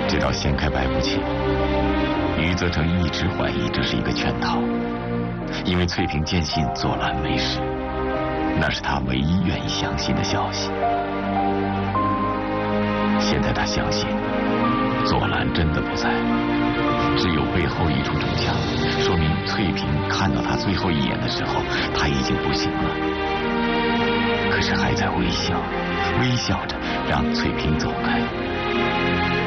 直到掀开白布前，余则成一直怀疑这是一个圈套，因为翠萍坚信左兰没事，那是他唯一愿意相信的消息。现在他相信左兰真的不在，只有背后一处中枪，说明翠萍看到他最后一眼的时候，他已经不行了，可是还在微笑，微笑着让翠萍走开。